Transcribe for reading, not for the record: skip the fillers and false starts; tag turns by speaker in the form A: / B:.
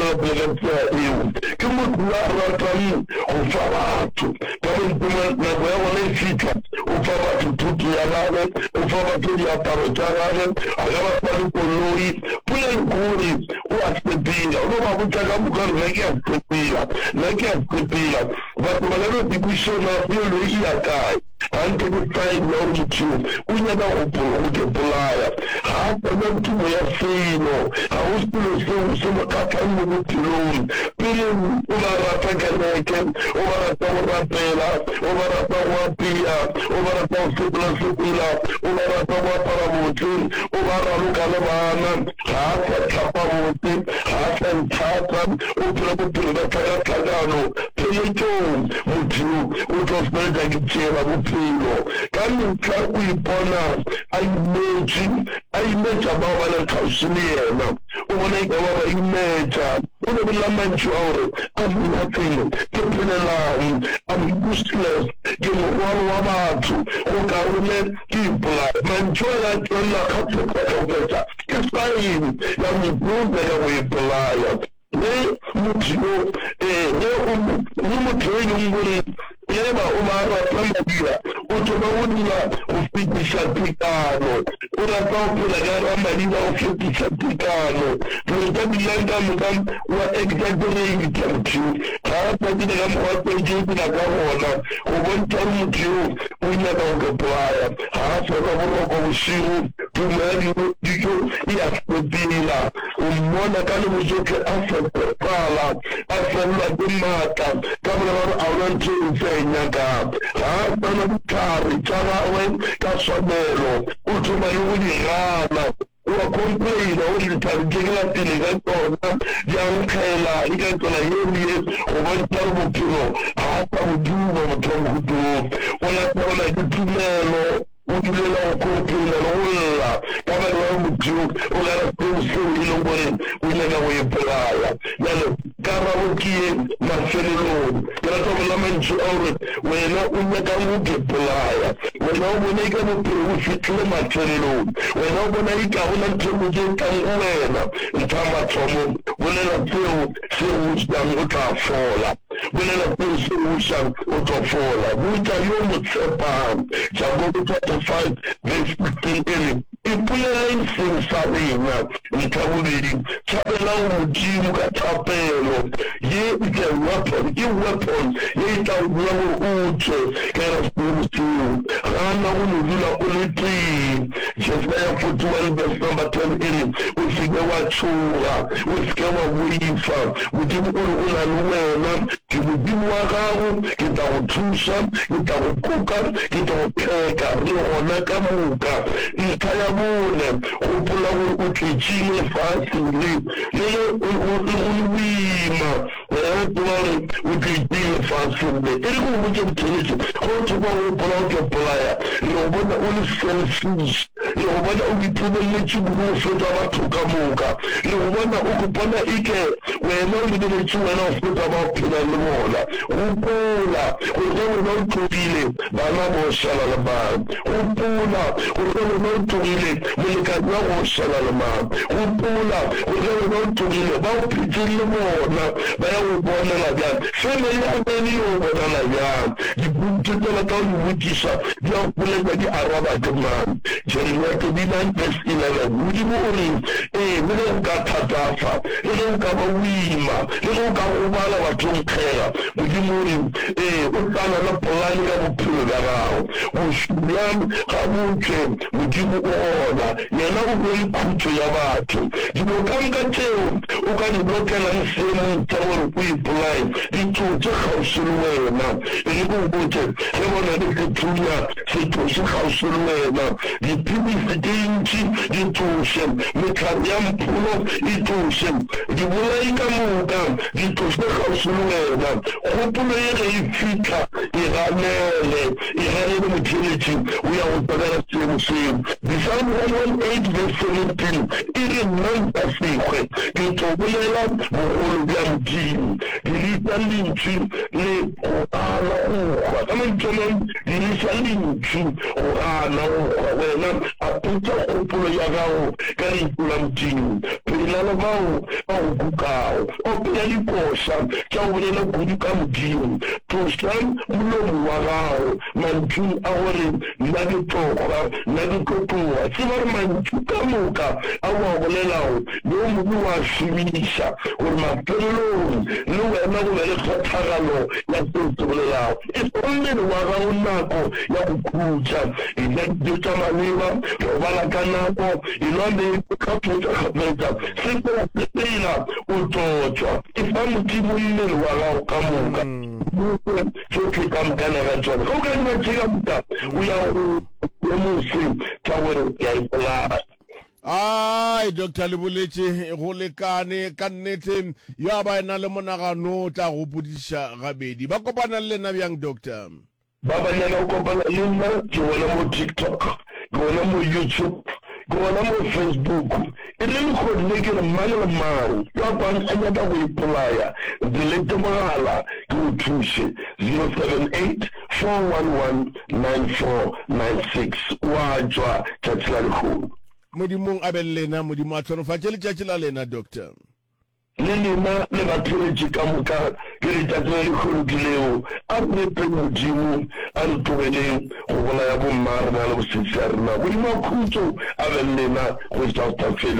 A: tswela pele ka tsela eo ke motho ya ratang go fa batho ka bontuma nako ya gona e fitlha o fa batho thuto ya gage o fa batho diaparo tsa gage a ka ba fa dikoloi pula e kore o a sepela o no ba botsa ka bokare nna ke a sepela batho ba lero dibušona pelo e ya kae anche che fai l'oggi una da un po' che polaya ha per tuo ya fino ha uno sono capendo tutti loro per una rata che o rata pela o rata pia o rata supla o rata para mutu o rata lucana bana ha capa mutu ha sentata o proprio da cagano per il mutu o to spesa che c'era kani nka uipona aimeja bawala kausini yena ubona ikawaba imeja unabila manchu aure I'm nothing kepelela I'm useless kemuwaru wa batu ukarume kipula manchu ya kiola kapukata kespaini ya mibunga ya uipulaya ne mutio ne mutio yunguri Leva umara pambira utobaunila ufikisha pikano unataka gara marina ufikisha pikano tunataka mudam wa exaggerating kamchu hapa kile kama watu jibu na kaona ubonta mtu unyaka ukapaya hapa kwa ushiru tumari jicho ya kupila umona kama mjoke afala afala dumata kama na aurantu nyaka bana bukari chawawe kasomelo utuma yulirana uwakompleyina ulitarigela tiligantona yankela igantona yemiye ubantarumukiro hata ujuba mutongudu wanatona gitumelo ujulela ukomplela wula kama ni wamutu ugara kumsuri ilongore unaga wepelaya yale kama ukie maselelo yanatoka lamanchu aure wena unaga ukepelaya wena unaga mutu ufikile maselelo wena unaga unantemuje kangwena ntama tomu wena teo sewusdan utafola wena teo sewusdan utafola wuta yomu tsepa chagogo 5 verse 15 ipulela insinsarina nikawulili chapela umujimu katapelo ye ike weapon ye itawulamu uche kera sumusiu rana uludula uliti Jezaya 41 verse number 10 usige wachura usige wawifa ujimu unanuwena kimujimu wakahu kitawutusha kitawukuka kitawupeka riona kamuka ikayabune upula ukichile fasili lele uwima ukichile fasili iliku umuje mtilichi kotuwa upula ukipulaya yobona uliselfish yobona ukipuna lichibu ufuta watuka muka yobona ukupona ike wena ulidilichi wena ufuta wapina limola upula uzewe utulile banabo shalalabaa upula uzewe utulile mulikanywa shalalabaa upula uzewe utulile baupitili mona baya ubona la jana sema ya ubona la jana jibutitela kauli wikisha ya upule kwa di araba jaman Jeremiah 29 verse 11 ujibu uli wile ukatatafa wile ukabawima wile ukabubala watunkera ujibu uli utana na polani ya upule garao ushubiani kabuche ujibu uona yana uweli kutu ya watu jibu ukanga teo ukaniboke na nisemu tawara kuipulai itu ucheka usuruwena jibu ubote hebona nikitulia situ ucheka usuruwena jipimi sitinchi jitushe mikabya mpuno jitushe jibulaika muda jitusheka usuruwena kupulo yere ifika iranele mutilichi uya utagara simusimu Psalm 118 verse 17 ili nanta sikwe kitobulela muhulu bya mjini kilita linchi le gana ukwa ka mantswe dirisa lentšu go gana ukwa wena a putsa kgopolo ya gago ka leihlo la Modimo phela le bao ba go kukago opela dikoša tša go bolela kudu ka Modimo tlosa molomo wa gago mantšu a gore nna ke tlogwa nna ke tlotoga tseba re mantšu ka moka a go a bolelago le o mobe wa šomiša gore mafelelong le wena go be le kgathagalo ya seo se bolelago e mmele wa gago nako ya go khutša ena dijo tša maleba go bala ka nako enwa meetse ka kgapetša sepela o tlotswa e fa Modimo mmele wa gago ka moka tsotlhe ka mokana ga tsona ga o ka dima tšeka moka o ya go mose tša gore ya ipolaya.
B: Ai Dr. Leboletse go lekane ka nnete ya ba ena le monagano tla go podiša gabedi ba kopana le lena bjang doctor
A: ba banyana go kopana le nna ke bona mo TikTok ke bona mo YouTube ke bona mo Facebook e le lekgone ke re mmane le mang ya bang a nyaka go ipolaya dilete mogala ke go thuse 078 411 9496 wa tswa tšatši la lekgolo
B: modimong a be lena modimo a tshwanofatše letšatši la lena doctor
A: le lena le batholetše ka moka ke letšatši la lekgolokilego a repe Modimo a re tlogeleng go bolaya bomma rena le bosetši a rena modimo a khutso a be lena go tšaotafele